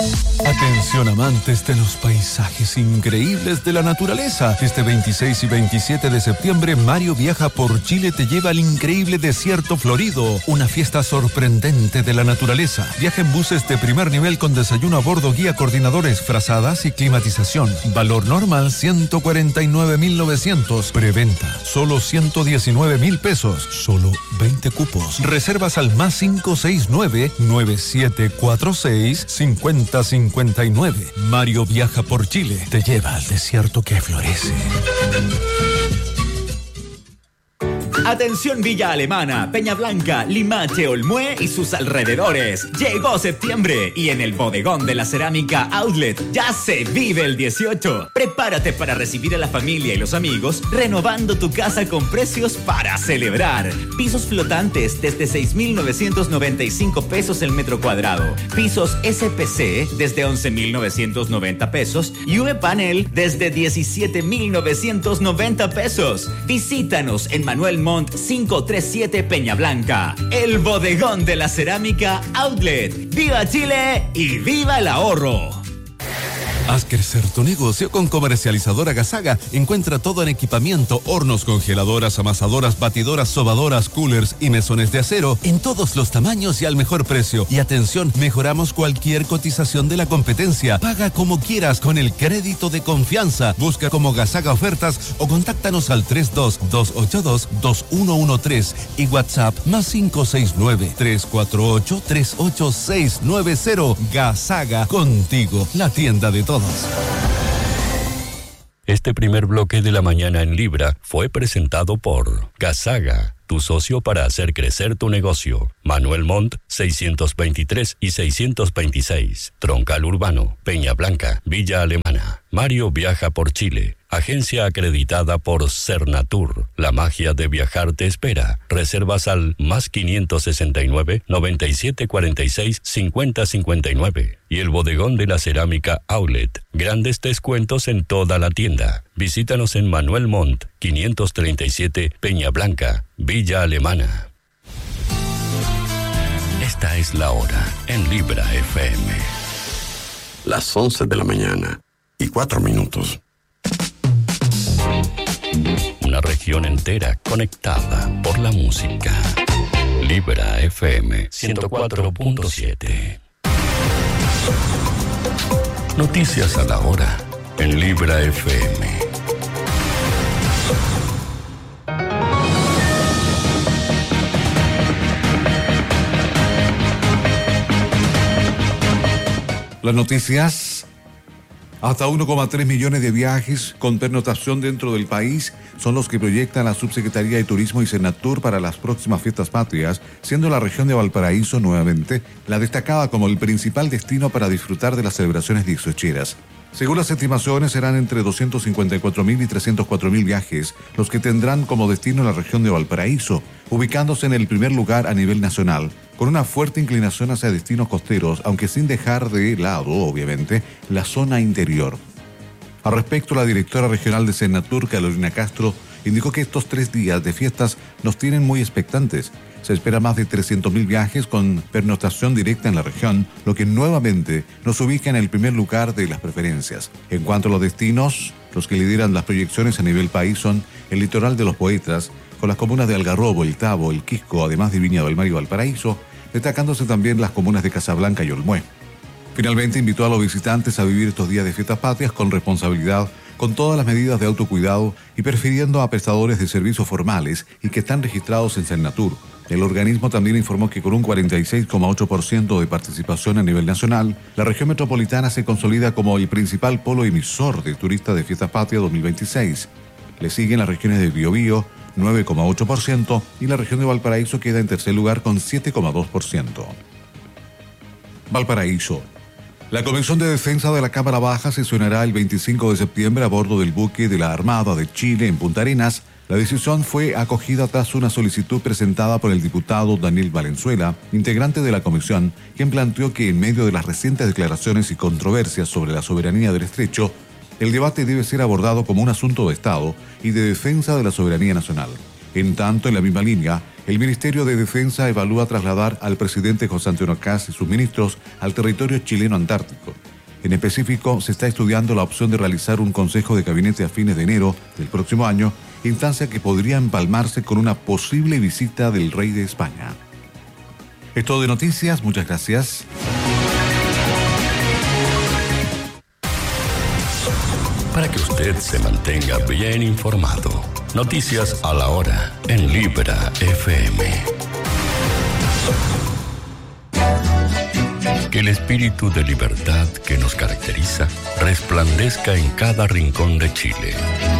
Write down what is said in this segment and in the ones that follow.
Atención amantes de los paisajes increíbles de la naturaleza. Este 26 y 27 de septiembre, Mario Viaja por Chile te lleva al increíble desierto florido. Una fiesta sorprendente de la naturaleza. Viaja en buses de primer nivel con desayuno a bordo, guía, coordinadores, frazadas y climatización. Valor normal 149.900. Preventa solo 119.000 pesos. Solo 20 cupos. Reservas al más 569-9746-5059. Mario Viaja por Chile te lleva al desierto que florece. Atención Villa Alemana, Peña Blanca, Limache, Olmué y sus alrededores. Llegó septiembre y en el bodegón de la cerámica Outlet ya se vive el 18. Prepárate para recibir a la familia y los amigos, renovando tu casa con precios para celebrar. Pisos flotantes desde 6.995 pesos el metro cuadrado. Pisos SPC desde 11.990 pesos y V-Panel desde 17.990 pesos. Visítanos en Manuel Montt 537 Peña Blanca. El bodegón de la cerámica Outlet. ¡Viva Chile y viva el ahorro! Haz crecer tu negocio con Comercializadora Gasaga. Encuentra todo en equipamiento, hornos, congeladoras, amasadoras, batidoras, sobadoras, coolers y mesones de acero en todos los tamaños y al mejor precio. Y atención, mejoramos cualquier cotización de la competencia. Paga como quieras con el crédito de confianza. Busca como Gasaga Ofertas o contáctanos al 32-282-2113 y WhatsApp más 569-348-38690. Gasaga, contigo, la tienda de todos. Este primer bloque de la mañana en Libra fue presentado por Gasaga, tu socio para hacer crecer tu negocio. Manuel Montt, 623 y 626. Troncal Urbano, Peña Blanca, Villa Alemana. Mario Viaja por Chile. Agencia acreditada por Cernatur. La magia de viajar te espera. Reservas al más 569-9746-5059. Y el bodegón de la cerámica Outlet. Grandes descuentos en toda la tienda. Visítanos en Manuel Montt, 537 Peña Blanca, Villa Alemana. Esta es la hora en Libra FM. Las 11 de la mañana y 4 minutos. Una región entera conectada por la música. Libra FM 104.7. Noticias a la hora en Libra FM. Las noticias. Hasta 1,3 millones de viajes con pernotación dentro del país son los que proyecta la Subsecretaría de Turismo y Senatur para las próximas fiestas patrias, siendo la región de Valparaíso nuevamente la destacada como el principal destino para disfrutar de las celebraciones dieciocheras. Según las estimaciones, serán entre 254.000 y 304.000 viajes los que tendrán como destino la región de Valparaíso, ubicándose en el primer lugar a nivel nacional, con una fuerte inclinación hacia destinos costeros, aunque sin dejar de lado, obviamente, la zona interior. Al respecto, la directora regional de Senatur, Carolina Castro, indicó que estos 3 días de fiestas nos tienen muy expectantes. Se espera más de 300.000 viajes con pernoctación directa en la región, lo que nuevamente nos ubica en el primer lugar de las preferencias. En cuanto a los destinos, los que lideran las proyecciones a nivel país son el litoral de los Poetas, con las comunas de Algarrobo, El Tabo, El Quisco, además de Viña del Mar y Valparaíso, destacándose también las comunas de Casablanca y Olmué. Finalmente invitó a los visitantes a vivir estos días de fiestas patrias con responsabilidad, con todas las medidas de autocuidado y prefiriendo a prestadores de servicios formales y que están registrados en Senatur. El organismo también informó que con un 46,8% de participación a nivel nacional, la región metropolitana se consolida como el principal polo emisor de turistas de Fiestas Patrias 2026. Le siguen las regiones de Biobío, 9,8%, y la región de Valparaíso queda en tercer lugar con 7,2%. Valparaíso. La Comisión de Defensa de la Cámara Baja sesionará el 25 de septiembre a bordo del buque de la Armada de Chile en Punta Arenas. La decisión fue acogida tras una solicitud presentada por el diputado Daniel Valenzuela, integrante de la comisión, quien planteó que en medio de las recientes declaraciones y controversias sobre la soberanía del estrecho, el debate debe ser abordado como un asunto de Estado y de defensa de la soberanía nacional. En tanto, en la misma línea, el Ministerio de Defensa evalúa trasladar al presidente José Antonio Kast y sus ministros al territorio chileno antártico. En específico, se está estudiando la opción de realizar un consejo de gabinete a fines de enero del próximo año, instancia que podría empalmarse con una posible visita del rey de España. Es todo de noticias, muchas gracias. Para que usted se mantenga bien informado, noticias a la hora en Libra FM. Que el espíritu de libertad que nos caracteriza resplandezca en cada rincón de Chile.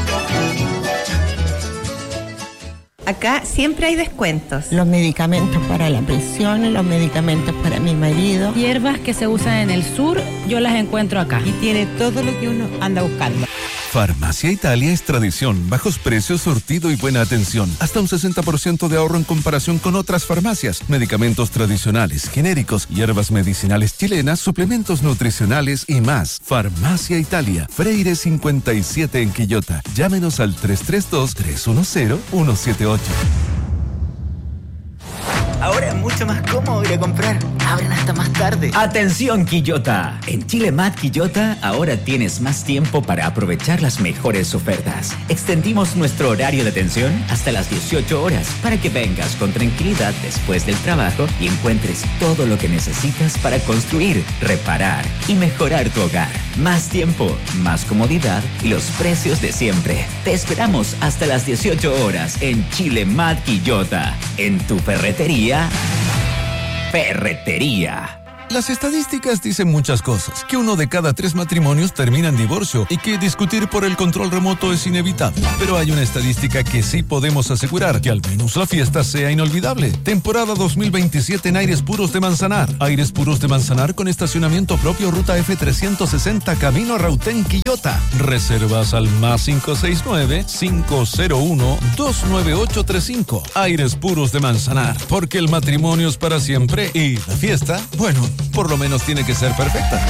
Acá siempre hay descuentos. Los medicamentos para la presión, los medicamentos para mi marido. Hierbas que se usan en el sur, yo las encuentro acá. Y tiene todo lo que uno anda buscando. Farmacia Italia es tradición, bajos precios, surtido y buena atención. Hasta un 60% de ahorro en comparación con otras farmacias. Medicamentos tradicionales, genéricos, hierbas medicinales chilenas, suplementos nutricionales y más. Farmacia Italia, Freire 57 en Quillota. Llámenos al 332-310-178. Ahora es mucho más cómodo ir a comprar. Abren hasta más tarde. ¡Atención, Quillota! En Chile Mat Quillota ahora tienes más tiempo para aprovechar las mejores ofertas. Extendimos nuestro horario de atención hasta las 18 horas para que vengas con tranquilidad después del trabajo y encuentres todo lo que necesitas para construir, reparar y mejorar tu hogar. Más tiempo, más comodidad y los precios de siempre. Te esperamos hasta las 18 horas en Chile Mat Quillota. En tu ferretería. Las estadísticas dicen muchas cosas, que 1 de cada 3 matrimonios termina en divorcio y que discutir por el control remoto es inevitable. Pero hay una estadística que sí podemos asegurar, que al menos la fiesta sea inolvidable. Temporada 2027 en Aires Puros de Manzanar. Aires Puros de Manzanar con estacionamiento propio, ruta F360, camino a Rautén, Quillota. Reservas al +569-501-29835. Aires Puros de Manzanar, porque el matrimonio es para siempre y la fiesta, bueno, por lo menos tiene que ser perfecta.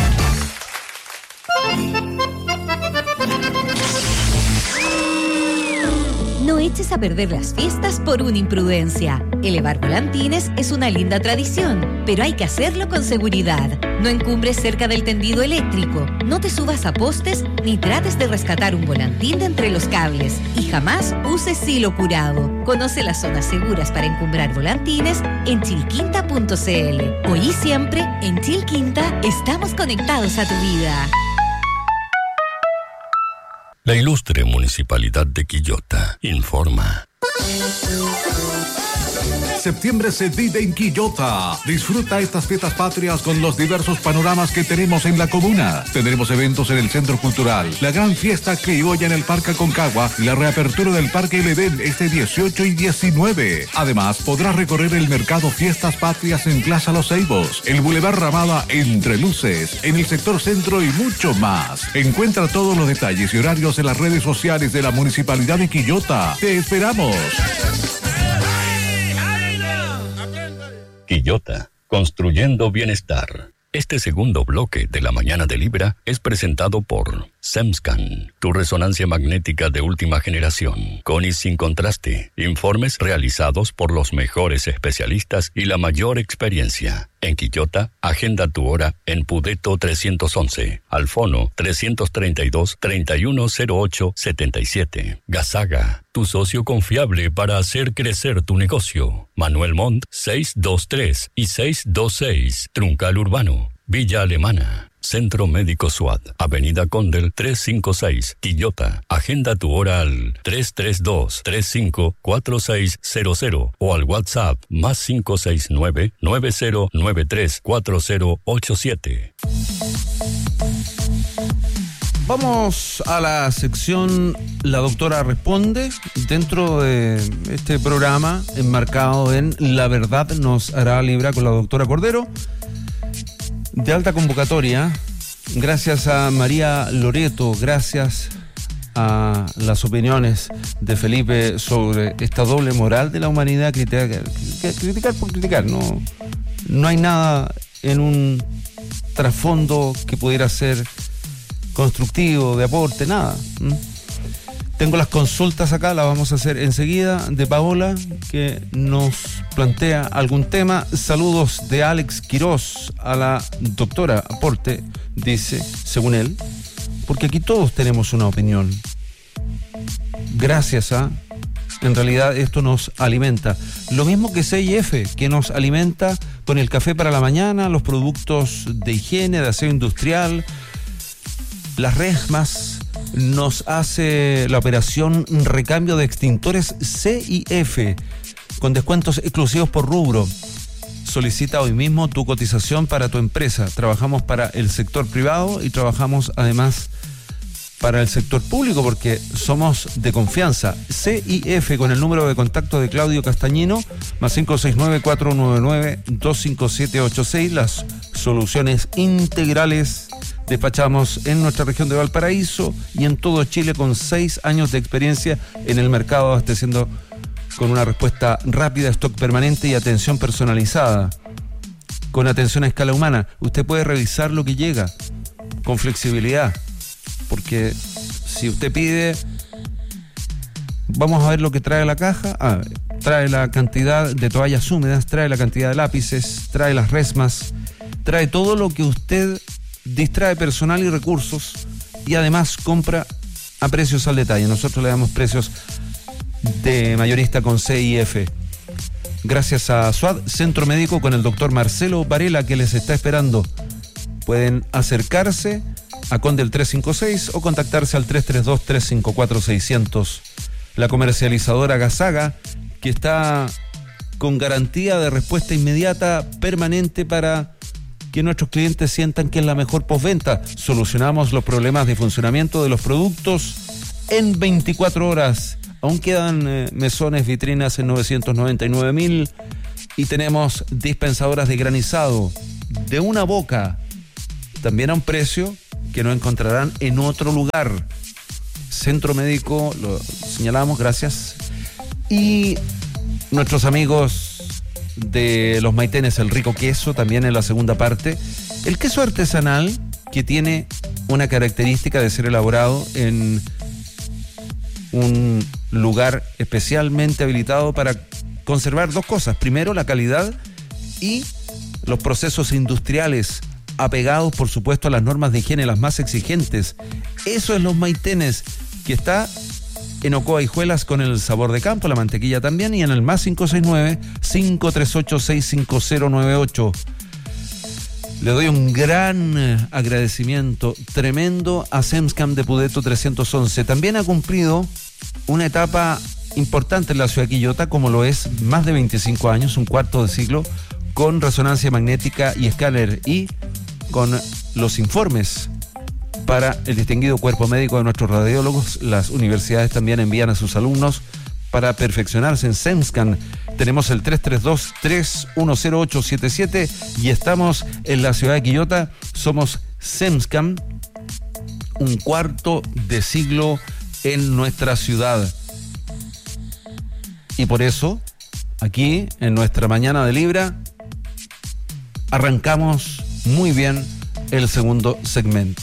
No eches a perder las fiestas por una imprudencia. Elevar volantines es una linda tradición, pero hay que hacerlo con seguridad. No encumbres cerca del tendido eléctrico, no te subas a postes ni trates de rescatar un volantín de entre los cables y jamás uses hilo curado. Conoce las zonas seguras para encumbrar volantines en chilquinta.cl. Hoy y siempre, en Chilquinta, estamos conectados a tu vida. La ilustre Municipalidad de Quillota informa. Septiembre se vive en Quillota. Disfruta estas fiestas patrias con los diversos panoramas que tenemos en la comuna. Tendremos eventos en el Centro Cultural, la gran fiesta criolla en el Parque Aconcagua y la reapertura del Parque El Edén este 18 y 19. Además, podrás recorrer el mercado Fiestas Patrias en Plaza Los Ceibos, el Boulevard Ramada Entre Luces, en el sector centro y mucho más. Encuentra todos los detalles y horarios en las redes sociales de la Municipalidad de Quillota. ¡Te esperamos! Quillota, construyendo bienestar. Este segundo bloque de la mañana de Libra es presentado por SEMSCAN, tu resonancia magnética de última generación, con y sin contraste, informes realizados por los mejores especialistas y la mayor experiencia. En Quillota, agenda tu hora en Pudeto 311, al fono 332-3108-77. Gasaga, tu socio confiable para hacer crecer tu negocio. Manuel Montt 623 y 626, Truncal Urbano, Villa Alemana. Centro Médico SWAT, Avenida Condel 356, Quillota. Agenda tu hora al 332-354600 o al WhatsApp +569-9093-4087. Vamos a la sección La Doctora Responde, dentro de este programa enmarcado en La Verdad nos hará Libra con la doctora Cordero, de alta convocatoria, gracias a María Loreto, gracias a las opiniones de Felipe sobre esta doble moral de la humanidad, criticar por criticar, no hay nada en un trasfondo que pudiera ser constructivo, de aporte, nada. Tengo las consultas acá, las vamos a hacer enseguida, de Paola, que nos plantea algún tema. Saludos de Alex Quiroz a la doctora Aporte, dice, según él, porque aquí todos tenemos una opinión. Gracias a... En realidad esto nos alimenta. Lo mismo que C&F, que nos alimenta con el café para la mañana, los productos de higiene, de aseo industrial. Las Resmas nos hace la operación recambio de extintores C&F con descuentos exclusivos por rubro. Solicita hoy mismo tu cotización para tu empresa. Trabajamos para el sector privado y trabajamos además para el sector público porque somos de confianza. C&F con el número de contacto de Claudio Castañino, más 569-499-25786. Las soluciones integrales despachamos en nuestra región de Valparaíso y en todo Chile con 6 años de experiencia en el mercado, abasteciendo con una respuesta rápida, stock permanente y atención personalizada. Con atención a escala humana. Usted puede revisar lo que llega con flexibilidad. Porque si usted pide, vamos a ver lo que trae la caja. Trae la cantidad de toallas húmedas, trae la cantidad de lápices, trae las resmas, trae todo lo que usted distrae personal y recursos y además compra a precios al detalle. Nosotros le damos precios de mayorista con C&F. Gracias a SUAD, Centro Médico con el doctor Marcelo Varela, que les está esperando. Pueden acercarse a Condel 356 o contactarse al 332-354-600. La comercializadora Gasaga, que está con garantía de respuesta inmediata, permanente, para que nuestros clientes sientan que es la mejor postventa. Solucionamos los problemas de funcionamiento de los productos en 24 horas. Aún quedan mesones, vitrinas en 999.000 y tenemos dispensadoras de granizado de una boca, también a un precio que no encontrarán en otro lugar. Centro Médico, lo señalamos, gracias. Y nuestros amigos de los Maitenes, el rico queso, también en la segunda parte. El queso artesanal, que tiene una característica de ser elaborado en un lugar especialmente habilitado para conservar dos cosas. Primero, la calidad y los procesos industriales, apegados, por supuesto, a las normas de higiene, las más exigentes. Eso es Los Maitenes, que está en Ocoa Hijuelas con el sabor de campo, la mantequilla también, y en el más 569-538-65098. Le doy un gran agradecimiento tremendo a Semscam de Pudeto 311. También ha cumplido una etapa importante en la ciudad de Quillota, como lo es más de 25 años, un cuarto de siglo, con resonancia magnética y escáner, y con los informes para el distinguido cuerpo médico de nuestros radiólogos. Las universidades también envían a sus alumnos para perfeccionarse en Semscan. Tenemos el 332-310877 y estamos en la ciudad de Quillota. Somos Semscan, un cuarto de siglo en nuestra ciudad. Y por eso, aquí en nuestra mañana de Libra, arrancamos muy bien el segundo segmento.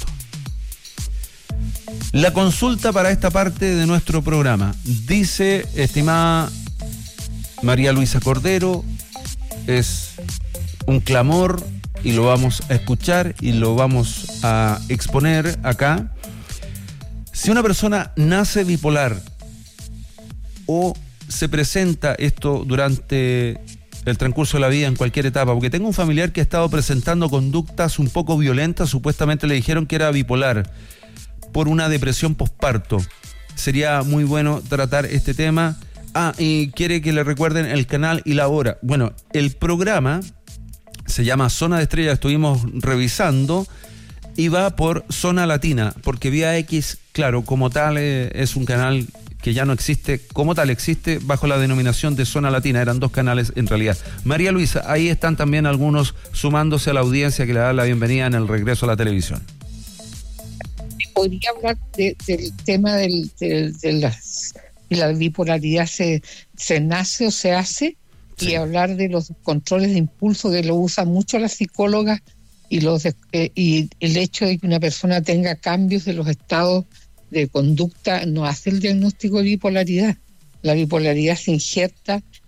La consulta para esta parte de nuestro programa dice, estimada María Luisa Cordero, es un clamor y lo vamos a escuchar y lo vamos a exponer acá. Si una persona nace bipolar o se presenta esto durante el transcurso de la vida en cualquier etapa, porque tengo un familiar que ha estado presentando conductas un poco violentas, supuestamente le dijeron que era bipolar por una depresión posparto. Sería muy bueno tratar este tema. Y quiere que le recuerden el canal y la hora. Bueno, el programa se llama Zona de Estrellas, estuvimos revisando, y va por Zona Latina, porque Vía X, claro, como tal, es un canal que ya no existe, como tal existe bajo la denominación de Zona Latina. Eran dos canales en realidad. María Luisa, ahí están también algunos sumándose a la audiencia que le da la bienvenida en el regreso a la televisión. Podría hablar del tema de la bipolaridad, se nace o se hace, sí. Y hablar de los controles de impulso, que lo usan mucho las psicólogas, y el hecho de que una persona tenga cambios de los estados de conducta no hace el diagnóstico de bipolaridad. La bipolaridad se injerta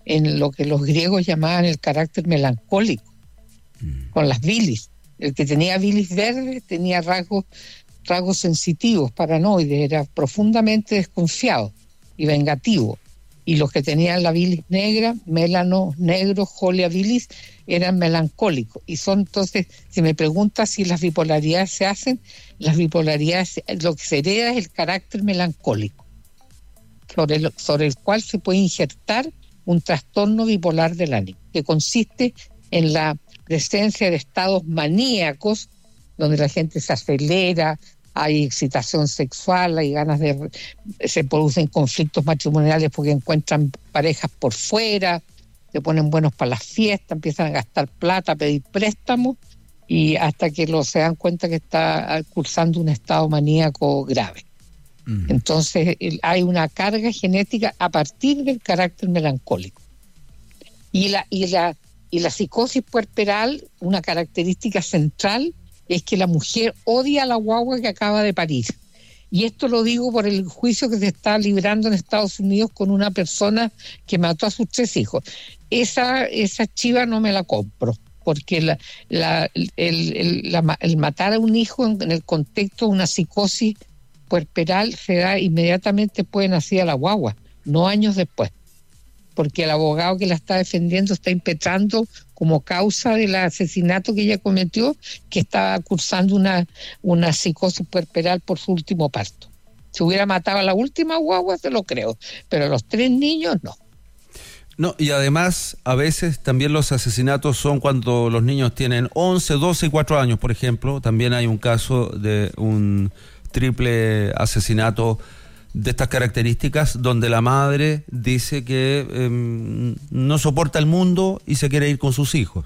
en lo que los griegos llamaban el carácter melancólico, con las bilis. El que tenía bilis verde tenía rasgos sensitivos, paranoides, era profundamente desconfiado y vengativo. Y los que tenían la bilis negra, mélano negro, jolia bilis, eran melancólicos. Y son, entonces, si me preguntas si las bipolaridades se hacen, las bipolaridades, lo que se hereda es el carácter melancólico, sobre el cual se puede injertar un trastorno bipolar del ánimo, que consiste en la presencia de estados maníacos, donde la gente se acelera, hay excitación sexual, hay ganas se producen conflictos matrimoniales porque encuentran parejas por fuera, se ponen buenos para las fiestas, empiezan a gastar plata, a pedir préstamos, y hasta que se dan cuenta que está cursando un estado maníaco grave. Entonces hay una carga genética a partir del carácter melancólico. Y la psicosis puerperal, una característica central, es que la mujer odia a la guagua que acaba de parir. Y esto lo digo por el juicio que se está librando en Estados Unidos con una persona que mató a sus 3 hijos. Esa chiva no me la compro, porque el matar a un hijo en el contexto de una psicosis puerperal se da inmediatamente después de nacida la guagua, no años después, porque el abogado que la está defendiendo está impetrando como causa del asesinato que ella cometió, que estaba cursando una psicosis puerperal por su último parto. Si hubiera matado a la última guagua, se lo creo, pero a los 3 niños no. No, y además, a veces también los asesinatos son cuando los niños tienen 11, 12 y 4 años, por ejemplo. También hay un caso de un triple asesinato de estas características, donde la madre dice que no soporta el mundo y se quiere ir con sus hijos.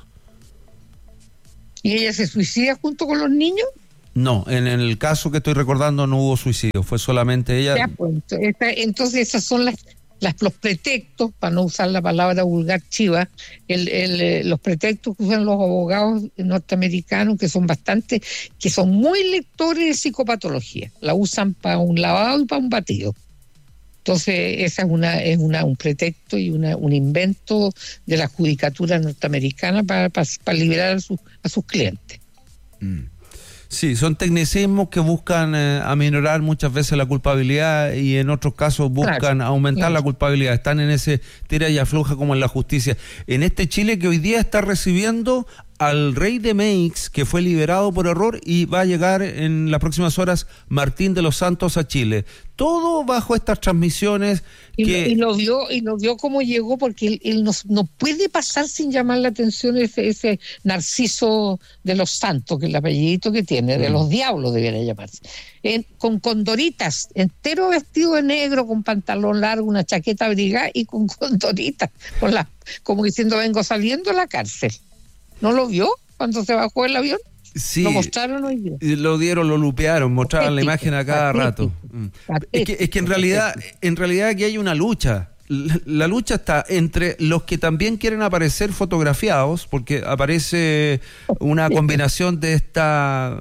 ¿Y ella se suicida junto con los niños? No, en el caso que estoy recordando no hubo suicidio, fue solamente ella. Ya, pues, entonces esas son los pretextos, para no usar la palabra vulgar chiva, los pretextos que usan los abogados norteamericanos, que son muy lectores de psicopatología. La usan para un lavado y para un batido. Entonces esa es un pretexto y un invento de la judicatura norteamericana para liberar a sus clientes. Sí, son tecnicismos que buscan aminorar muchas veces la culpabilidad y en otros casos buscan aumentar la culpabilidad. Están en ese tira y afloja como en la justicia. En este Chile que hoy día está recibiendo al rey de Meix, que fue liberado por error, y va a llegar en las próximas horas Martín de los Santos a Chile. Todo bajo estas transmisiones. Y lo vio cómo llegó, porque él no puede pasar sin llamar la atención ese Narciso de los Santos, que es el apellidito que tiene, de los diablos debería llamarse. Con condoritas, entero vestido de negro, con pantalón largo, una chaqueta abrigada y con condoritas, como diciendo vengo saliendo de la cárcel. ¿No lo vio cuando se bajó el avión? Sí. ¿Lo mostraron hoy día? Lo lupearon, mostraban la imagen a cada rato. Es que en realidad aquí hay una lucha. La lucha está entre los que también quieren aparecer fotografiados, porque aparece una combinación de esta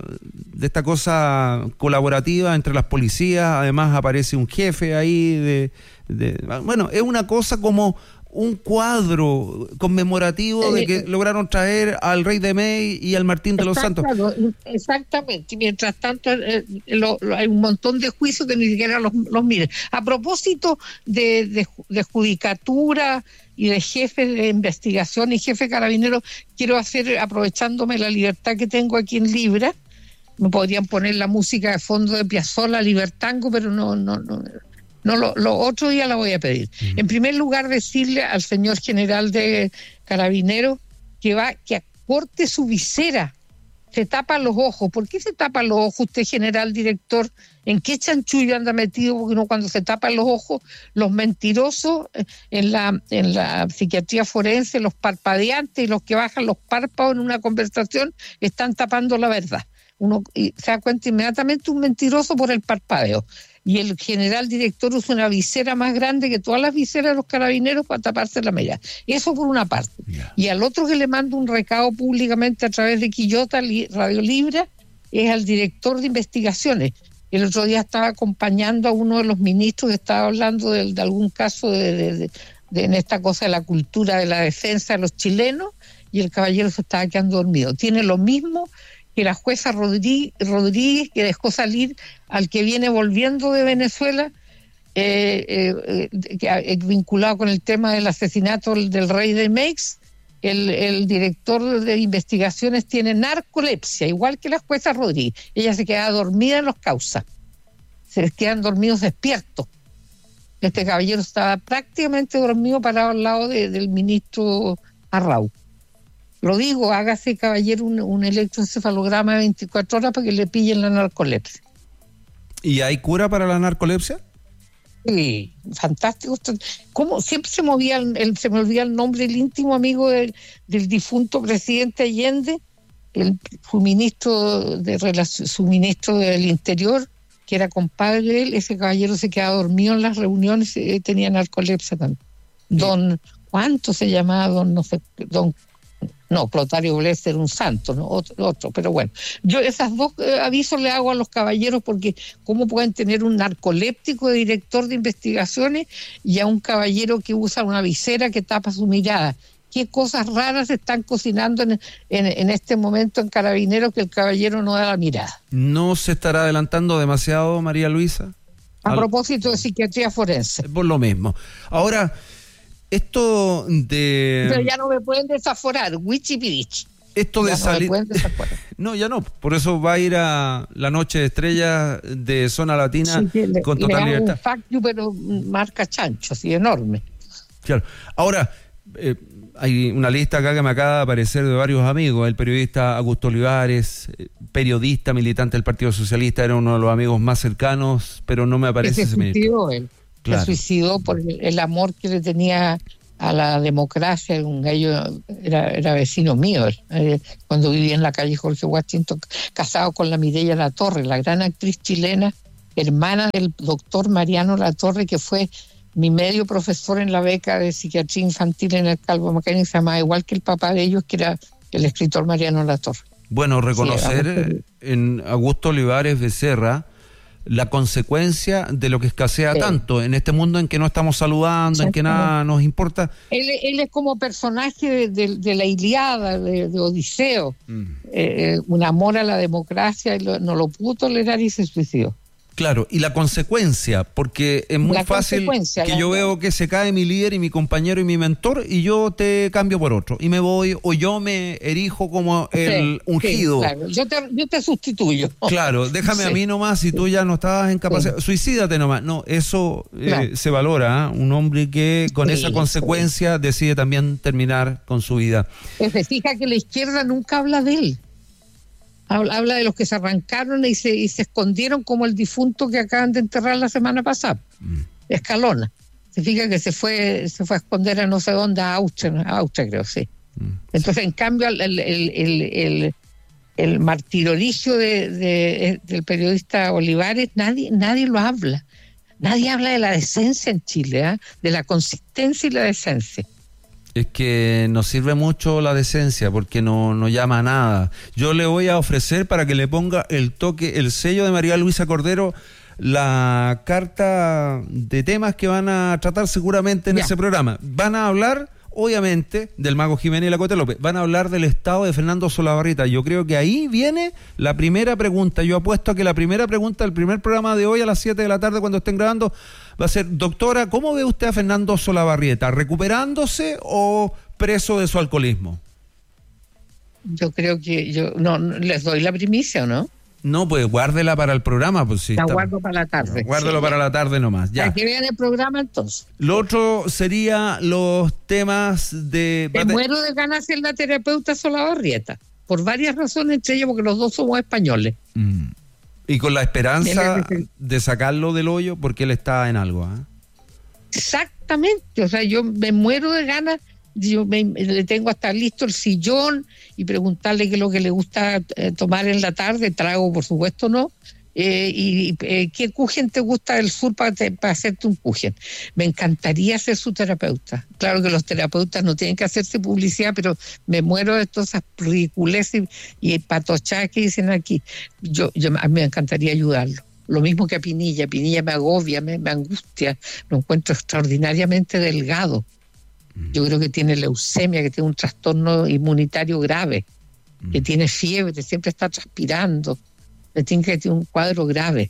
cosa colaborativa entre las policías. Además aparece un jefe ahí bueno, es una cosa como un cuadro conmemorativo de que lograron traer al rey de Meix y al Martín de los Santos. Exactamente. Mientras tanto, hay un montón de juicios que ni siquiera los miren. A propósito de judicatura y de jefes de investigación y jefe carabinero, quiero aprovechándome la libertad que tengo aquí en Libra, me podrían poner la música de fondo de Piazzolla, Libertango, pero no, lo otro día la voy a pedir. En primer lugar, decirle al señor general de Carabineros que acorte su visera. Se tapa los ojos. ¿Por qué se tapa los ojos usted, general director? ¿En qué chanchullo anda metido? Porque uno cuando se tapan los ojos, los mentirosos en la psiquiatría forense, los parpadeantes y los que bajan los párpados en una conversación, están tapando la verdad. Uno se da cuenta inmediatamente un mentiroso por el parpadeo. Y el general director usa una visera más grande que todas las viseras de los carabineros para taparse la mirada. Eso por una parte. Y al otro que le mando un recado públicamente a través de Quillota, Radio Libra, es al director de investigaciones. El otro día estaba acompañando a uno de los ministros que estaba hablando de algún caso en esta cosa de la cultura de la defensa de los chilenos, y el caballero se estaba quedando dormido. Tiene lo mismo que la jueza Rodríguez, que dejó salir al que viene volviendo de Venezuela, vinculado con el tema del asesinato del rey de Mex. El director de investigaciones tiene narcolepsia, igual que la jueza Rodríguez. Ella se queda dormida en los causas. Se les quedan dormidos despiertos. Este caballero estaba prácticamente dormido parado al lado del ministro Arrau. Lo digo, hágase, caballero, un electroencefalograma de 24 horas para que le pillen la narcolepsia. ¿Y hay cura para la narcolepsia? Sí, fantástico. ¿Cómo? Siempre se me olvida el nombre, el íntimo amigo del difunto presidente Allende, su ministro del Interior, que era compadre de él. Ese caballero se quedaba dormido en las reuniones, tenía narcolepsia también. ¿Cuánto se llamaba? Clotario Blest era un santo, ¿no? Otro, pero bueno. Yo esas dos avisos le hago a los caballeros, porque ¿cómo pueden tener un narcoléptico de director de investigaciones y a un caballero que usa una visera que tapa su mirada? ¿Qué cosas raras se están cocinando en este momento en Carabineros que el caballero no da la mirada? ¿No se estará adelantando demasiado, María Luisa? A propósito de psiquiatría forense. Por lo mismo. Ahora, esto de... Pero ya no me pueden desaforar, wichipidich. Esto de salir... No, ya no. Por eso va a ir a la Noche de Estrellas de Zona Latina con total libertad. Un fact you, pero marca chancho, así enorme. Claro. Ahora, hay una lista acá que me acaba de aparecer de varios amigos. El periodista Augusto Olivares, periodista, militante del Partido Socialista, era uno de los amigos más cercanos, pero no me aparece ese ministro. Se suicidó por el amor que le tenía a la democracia. Un gallo, era vecino mío, cuando vivía en la calle Jorge Washington, casado con la Mireya Latorre, la gran actriz chilena, hermana del doctor Mariano Latorre, que fue mi medio profesor en la beca de psiquiatría infantil en el Calvo Maquena, se llamaba igual que el papá de ellos, que era el escritor Mariano Latorre. Bueno, reconocer en Augusto Olivares Becerra la consecuencia de lo que escasea tanto en este mundo en que no estamos saludando, en que nada nos importa. Él es como personaje de la Ilíada, de Odiseo, un amor a la democracia, no lo pudo tolerar y se suicidó. Claro, y la consecuencia, porque es muy fácil que yo veo que se cae mi líder y mi compañero y mi mentor y yo te cambio por otro y me voy, o yo me erijo como el ungido. Sí, claro. Yo te sustituyo. Claro, déjame a mí nomás si tú ya no estabas en capacidad. Suicídate nomás. No, eso se valora, ¿eh? Un hombre que con esa consecuencia decide también terminar con su vida. Se fija que la izquierda nunca habla de él. Habla de los que se arrancaron y se escondieron, como el difunto que acaban de enterrar la semana pasada, Escalona. Se fija que se fue a esconder a no sé dónde, a Austria creo, sí. Entonces, en cambio, el martirologio del periodista Olivares, nadie lo habla. Nadie habla de la decencia en Chile, de la consistencia y la decencia. Es que nos sirve mucho la decencia porque no llama a nada. Yo le voy a ofrecer, para que le ponga el toque, el sello de María Luisa Cordero, la carta de temas que van a tratar seguramente en ese programa. Van a hablar, obviamente, del Mago Jiménez y la Cote López. Van a hablar del estado de Fernando Solabarrieta. Yo creo que ahí viene la primera pregunta. Yo apuesto a que la primera pregunta del primer programa de hoy a las 7 de la tarde, cuando estén grabando, va a ser: doctora, ¿cómo ve usted a Fernando Solabarrieta? ¿Recuperándose o preso de su alcoholismo? Yo creo que no les doy la primicia, ¿o no? No, pues guárdela para el programa. Pues sí, la guardo para la tarde. Guárdelo para la tarde nomás. Ya. Para que vean el programa entonces. Lo otro sería los temas de... Me muero de ganas de ser la terapeuta Solabarrieta, por varias razones, entre ellas porque los dos somos españoles. Y con la esperanza de sacarlo del hoyo porque él está en algo. Exactamente, o sea, yo me muero de ganas. Yo le tengo hasta listo el sillón y preguntarle qué es lo que le gusta tomar en la tarde. Trago, por supuesto, no. ¿Qué kuchen te gusta del sur para hacerte un kuchen? Me encantaría ser su terapeuta. Claro que los terapeutas no tienen que hacerse publicidad, pero me muero de todas esas ridiculeces y patochadas que dicen aquí. A mí me encantaría ayudarlo. Lo mismo que a Pinilla. Pinilla me agobia, me angustia. Lo encuentro extraordinariamente delgado. Yo creo que tiene leucemia, que tiene un trastorno inmunitario grave, que tiene fiebre, siempre está transpirando. Me tiene que tener un cuadro grave.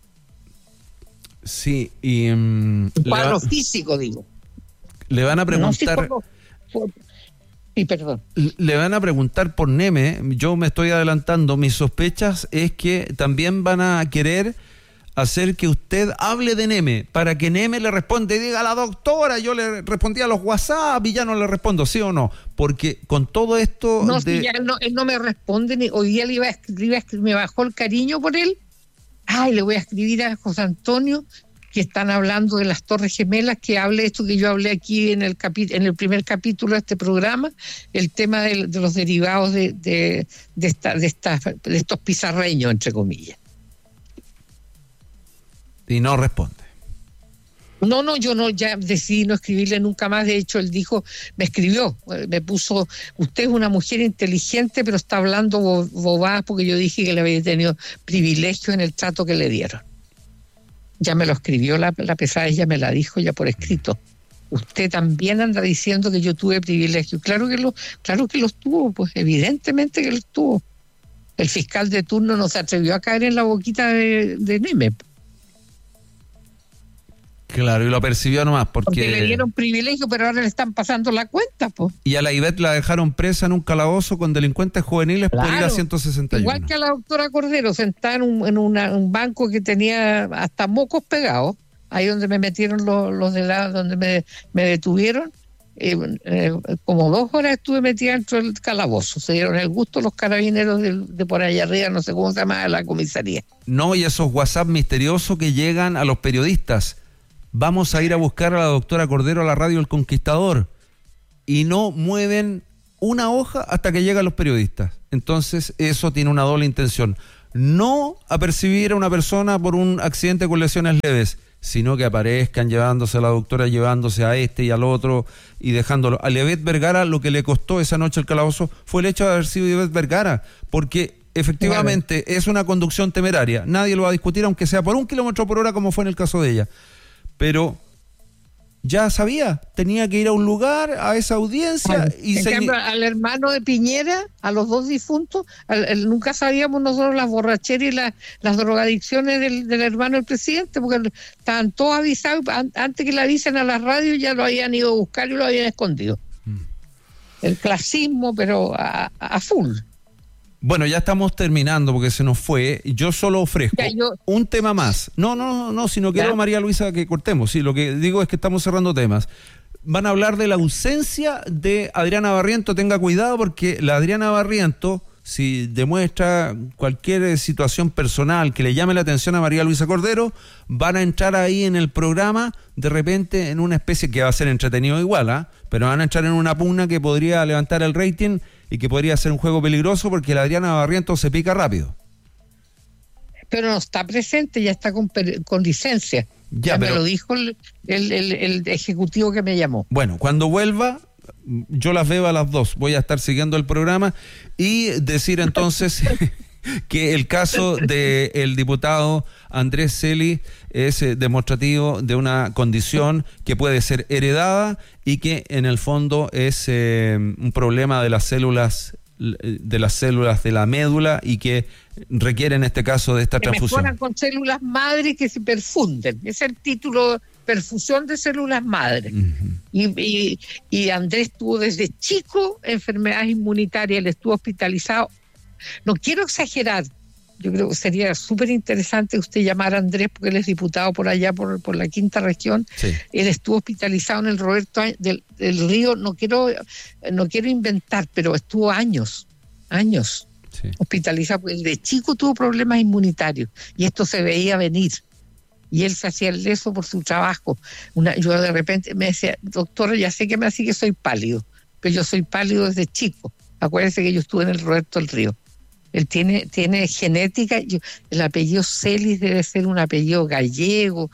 Sí, y... un cuadro físico, digo. Le van a preguntar... Sí, perdón. Le van a preguntar por Neme. Yo me estoy adelantando. Mis sospechas es que también van a querer hacer que usted hable de Neme, para que Neme le responda y diga a la doctora, yo le respondí a los WhatsApp y ya no le respondo, ¿sí o no? Porque con todo esto... No, si ya él no me responde, hoy día le iba a escribir, me bajó el cariño por él. Ay, le voy a escribir a José Antonio, que están hablando de las Torres Gemelas, que hable esto que yo hablé aquí en el primer capítulo de este programa, el tema de los derivados de estos pizarreños, entre comillas. Y no responde. No, yo no, ya decidí no escribirle nunca más. De hecho, él dijo, me escribió, me puso, usted es una mujer inteligente, pero está hablando bobadas, porque yo dije que le había tenido privilegio en el trato que le dieron. Ya me lo escribió la pesada, ella me la dijo ya por escrito. Usted también anda diciendo que yo tuve privilegio. Claro que los tuvo, pues evidentemente que los tuvo. El fiscal de turno no se atrevió a caer en la boquita de Neme. Claro, y lo percibió nomás porque le dieron privilegio, pero ahora le están pasando la cuenta, pues. Y a la Ivette la dejaron presa en un calabozo con delincuentes juveniles, claro, por ir a 161. Igual que a la doctora Cordero, sentada en un banco que tenía hasta mocos pegados, ahí donde me metieron los de la, donde me detuvieron, como 2 horas estuve metida dentro del calabozo. Se dieron el gusto los carabineros de por allá arriba, no sé cómo se llama la comisaría. No, y esos WhatsApp misteriosos que llegan a los periodistas. Vamos a ir a buscar a la doctora Cordero a la radio El Conquistador, y no mueven una hoja hasta que llegan los periodistas. Entonces eso tiene una doble intención: no apercibir a una persona por un accidente con lesiones leves, sino que aparezcan llevándose a la doctora, llevándose a este y al otro y dejándolo. A Ivette Vergara lo que le costó esa noche el calabozo fue el hecho de haber sido Ivette Vergara, porque efectivamente es una conducción temeraria, nadie lo va a discutir, aunque sea por 1 kilómetro por hora, como fue en el caso de ella. Pero ya sabía, tenía que ir a un lugar, a esa audiencia. Y en cambio, al hermano de Piñera, a los 2 difuntos, nunca sabíamos nosotros las borracheras y las drogadicciones del hermano del presidente, porque estaban todos avisados, antes que le avisen a la radio ya lo habían ido a buscar y lo habían escondido. El clasismo, pero a full. Bueno, ya estamos terminando porque se nos fue. Yo solo ofrezco un tema más. No, si no quiero, María Luisa, que cortemos. Sí, lo que digo es que estamos cerrando temas. Van a hablar de la ausencia de Adriana Barriento. Tenga cuidado, porque la Adriana Barriento, si demuestra cualquier situación personal que le llame la atención a María Luisa Cordero, van a entrar ahí en el programa de repente en una especie que va a ser entretenido igual, pero van a entrar en una pugna que podría levantar el rating y que podría ser un juego peligroso, porque la Adriana Barrientos se pica rápido. Pero no está presente, ya está con licencia. Ya me lo dijo el ejecutivo que me llamó. Bueno, cuando vuelva, yo las veo a las 2. Voy a estar siguiendo el programa y decir entonces que el caso del diputado Andrés Celi es demostrativo de una condición que puede ser heredada y que en el fondo es un problema de las células de la médula, y que requiere en este caso de esta transfusión. Mejoran con células madre que se perfunden. Es el título: perfusión de células madre. Uh-huh. Y Andrés tuvo desde chico enfermedades inmunitarias, él estuvo hospitalizado. No quiero exagerar, yo creo que sería súper interesante que usted llamara a Andrés, porque él es diputado por allá, por la quinta región. Sí. Él estuvo hospitalizado en el Roberto del Río, no quiero inventar, pero estuvo años sí, hospitalizado, porque de chico tuvo problemas inmunitarios, y esto se veía venir. Y él se hacía el leso por su trabajo. Yo de repente me decía: doctora, ya sé que me hace que soy pálido, pero yo soy pálido desde chico. Acuérdese que yo estuve en el Roberto del Río. Él tiene genética. El apellido Celis debe ser un apellido gallego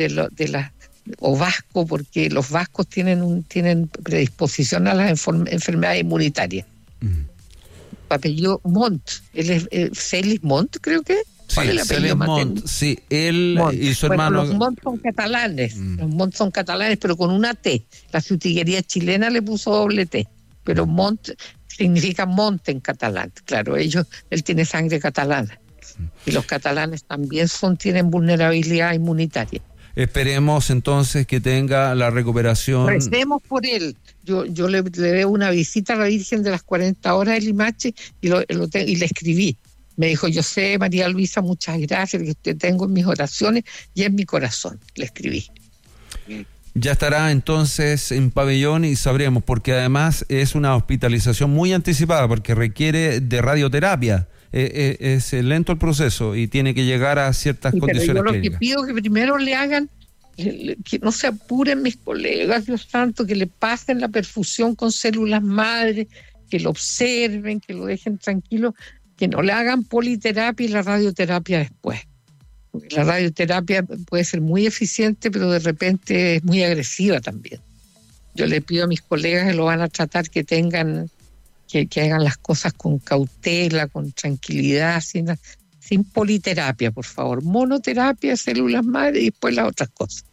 o vasco, porque los vascos tienen predisposición a las enfermedades inmunitarias. Apellido Montt, él es Celis Montt, creo que. Sí, Montt, sí, él Montt. Y su hermano. Los Montt son catalanes, los Montt son catalanes, pero con una T. La sutillería chilena le puso doble T, pero Montt significa monte en catalán. Claro, él tiene sangre catalana. Y los catalanes también tienen vulnerabilidad inmunitaria. Esperemos entonces que tenga la recuperación. Recemos por él. Yo le debo una visita a la Virgen de las 40 horas de Limache y le escribí. Me dijo, yo sé, María Luisa, muchas gracias, que te tengo en mis oraciones y en mi corazón. Le escribí. Ya estará entonces en pabellón y sabremos, porque además es una hospitalización muy anticipada, porque requiere de radioterapia. Es lento el proceso y tiene que llegar a ciertas condiciones clínicas. Pero yo lo que pido que primero le hagan, que no se apuren mis colegas, Dios santo, que le pasen la perfusión con células madre, que lo observen, que lo dejen tranquilo, que no le hagan politerapia y la radioterapia después. Porque la radioterapia puede ser muy eficiente, pero de repente es muy agresiva también. Yo le pido a mis colegas que lo van a tratar, que hagan las cosas con cautela, con tranquilidad, sin politerapia, por favor. Monoterapia, células madre y después las otras cosas.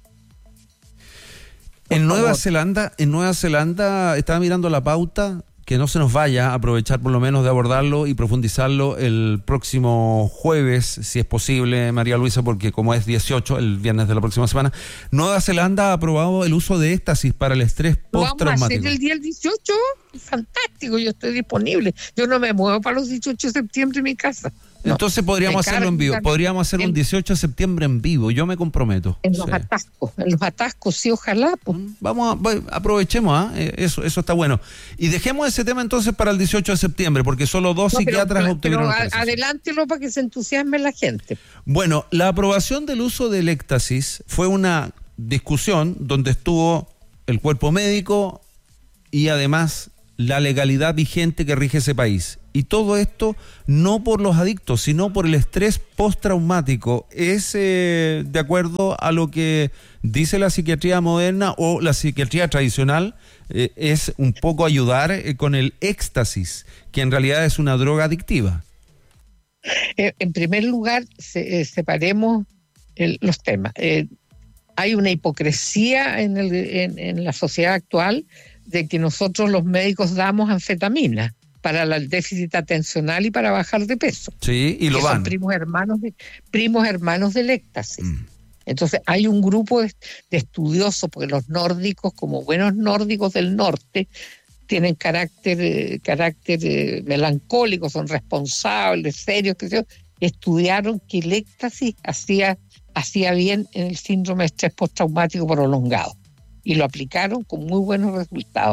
En Nueva Zelanda, estaba mirando la pauta, que no se nos vaya, aprovechar por lo menos de abordarlo y profundizarlo el próximo jueves, si es posible, María Luisa, porque como es 18, el viernes de la próxima semana, Nueva Zelanda ha aprobado el uso de éxtasis para el estrés postraumático. Vamos a hacer el día 18, fantástico, yo estoy disponible. Yo no me muevo para los 18 de septiembre en mi casa. No, entonces podríamos hacerlo en vivo, podríamos hacer un 18 de septiembre en vivo, yo me comprometo. En los atascos, sí, ojalá. Pues. Aprovechemos, eso está bueno. Y dejemos ese tema entonces para el 18 de septiembre, porque solo dos psiquiatras obtuvieron. Adelántelo para que se entusiasme la gente. Bueno, la aprobación del uso del éxtasis fue una discusión donde estuvo el cuerpo médico y además la legalidad vigente que rige ese país. Y todo esto no por los adictos, sino por el estrés postraumático. Es de acuerdo a lo que dice la psiquiatría moderna o la psiquiatría tradicional, es un poco ayudar con el éxtasis, que en realidad es una droga adictiva. En primer lugar, separemos los temas. Hay una hipocresía en la sociedad actual de que nosotros los médicos damos anfetamina para el déficit atencional y para bajar de peso. Sí, y lo van. Son primos hermanos del éxtasis. Entonces hay un grupo de estudiosos, porque los nórdicos, como buenos nórdicos del norte, tienen carácter melancólico, son responsables, serios, estudiaron que el éxtasis hacía bien en el síndrome de estrés postraumático prolongado y lo aplicaron con muy buenos resultados.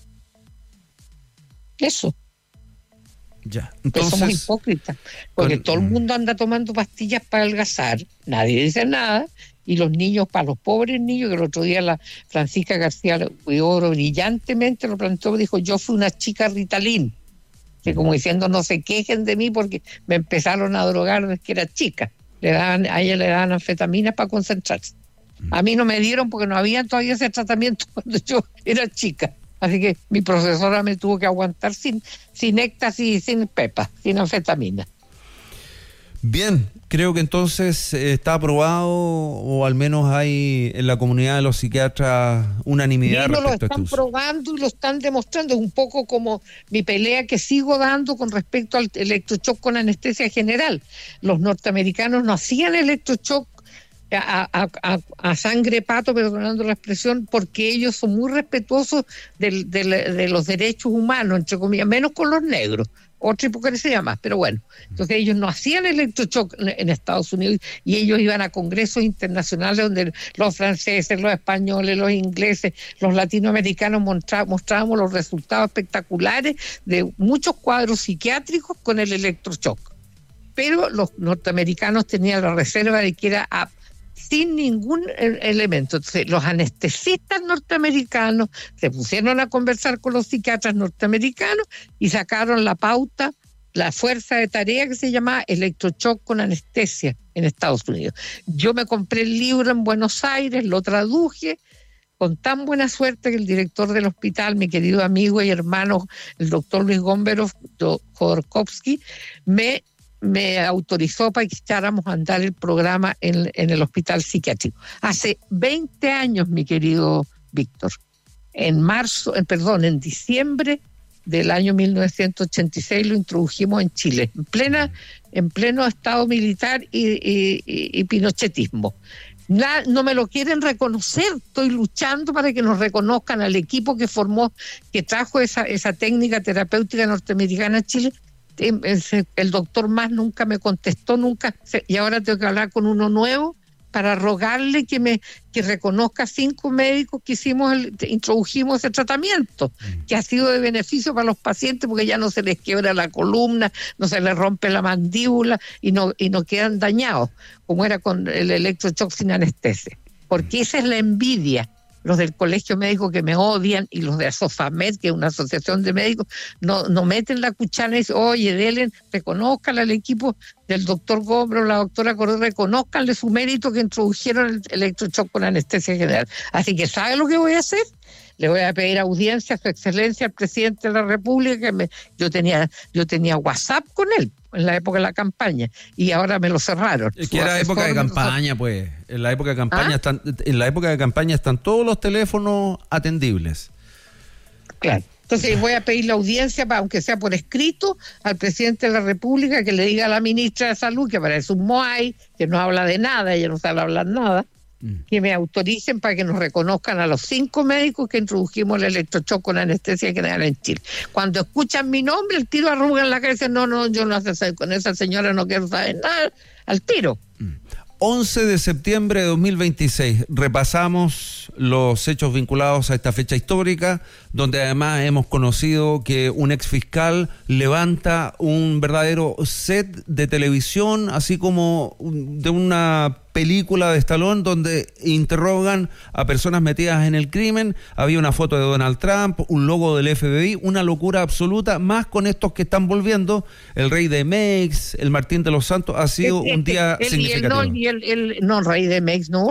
Eso. Ya, entonces somos hipócritas, porque todo el mundo anda tomando pastillas para adelgazar, nadie dice nada, y los niños, para los pobres niños, que el otro día la Francisca García Huidobro brillantemente lo planteó, dijo, yo fui una chica Ritalin, que como diciendo, no se quejen de mí porque me empezaron a drogar desde que era chica. A ella le daban anfetaminas para concentrarse. A mí no me dieron porque no había todavía ese tratamiento cuando yo era chica. Así que mi profesora me tuvo que aguantar sin éxtasis, sin pepa, sin anfetamina. Bien, creo que entonces está aprobado, o al menos hay en la comunidad de los psiquiatras unanimidad respecto a esto. Lo están probando y lo están demostrando. Es un poco como mi pelea que sigo dando con respecto al electroshock con anestesia general. Los norteamericanos no hacían electroshock a sangre pato, perdonando la expresión, porque ellos son muy respetuosos de los derechos humanos, entre comillas, menos con los negros. Otra hipocresía más, pero bueno. Entonces ellos no hacían electroshock en Estados Unidos y ellos iban a congresos internacionales donde los franceses, los españoles, los ingleses, los latinoamericanos mostrábamos los resultados espectaculares de muchos cuadros psiquiátricos con el electroshock. Pero los norteamericanos tenían la reserva de que era sin ningún elemento. Entonces, los anestesistas norteamericanos se pusieron a conversar con los psiquiatras norteamericanos y sacaron la pauta, la fuerza de tarea que se llamaba electroshock con anestesia en Estados Unidos. Yo me compré el libro en Buenos Aires, lo traduje con tan buena suerte que el director del hospital, mi querido amigo y hermano, el doctor Luis Gómbero Jodorkovsky, me me autorizó para que echáramos a andar el programa en el hospital psiquiátrico. Hace 20 años, mi querido Víctor, en diciembre del año 1986 lo introdujimos en Chile, en pleno estado militar y pinochetismo. No me lo quieren reconocer, estoy luchando para que nos reconozcan al equipo que trajo esa técnica terapéutica norteamericana a Chile. El doctor Mas nunca me contestó, y ahora tengo que hablar con uno nuevo para rogarle que reconozca 5 médicos que introdujimos ese tratamiento, que ha sido de beneficio para los pacientes porque ya no se les quiebra la columna, no se les rompe la mandíbula y no quedan dañados, como era con el electroshock sin anestesia. Porque esa es la envidia. Los del Colegio Médico que me odian y los de Asofamed, que es una asociación de médicos, no meten la cuchara y dicen, oye, Delen, reconózcanle al equipo del doctor Gómez, la doctora Cordero, reconózcanle su mérito que introdujeron el electroshock con anestesia general. Así que, ¿sabe lo que voy a hacer? Le voy a pedir audiencia a su excelencia, al presidente de la República, yo tenía WhatsApp con él en la época de la campaña y ahora me lo cerraron. Es que era época de campaña, pues. En la época de campaña están todos los teléfonos atendibles. Claro. Entonces voy a pedir la audiencia, aunque sea por escrito, al presidente de la República, que le diga a la ministra de Salud, que parece un moai, que no habla de nada, ella no sabe hablar nada, que me autoricen para que nos reconozcan a los 5 médicos que introdujimos el electroshock con anestesia general en Chile. Cuando escuchan mi nombre, el tiro arruga en la cara y dicen, no, yo no sé, con esa señora no quiero saber nada, al tiro. 11 de septiembre de 2026, repasamos los hechos vinculados a esta fecha histórica, donde además hemos conocido que un ex fiscal levanta un verdadero set de televisión, así como de una película de Stallone, donde interrogan a personas metidas en el crimen. Había una foto de Donald Trump, un logo del FBI, una locura absoluta, más con estos que están volviendo, el Rey de Mex, el Martín de los Santos. Ha sido un día significativo. El Rey de Mex no